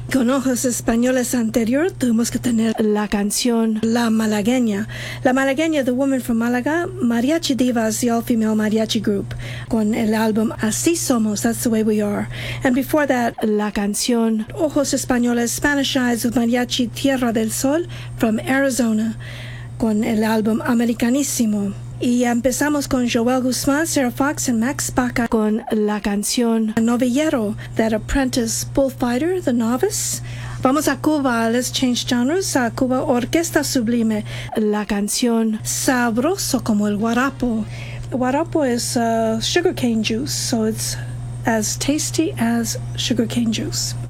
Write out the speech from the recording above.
Con Ojos Españoles anterior tuvimos que tener la canción La Malagueña. La Malagueña, The Woman from Malaga, Mariachi Divas, the all-female mariachi group, con el álbum Así Somos, That's the Way We Are. And before that, la canción Ojos Españoles, Spanish Eyes with Mariachi Tierra del Sol from Arizona, con el álbum Americanísimo. Y empezamos con Joel Guzmán, Sarah Fox, and Max Baca con la canción Novillero, That Apprentice Bullfighter, The Novice. Vamos a Cuba, let's change genres. A Cuba, Orquesta Sublime, la canción Sabroso como el guarapo. Guarapo is sugarcane juice, so it's as tasty as sugarcane juice.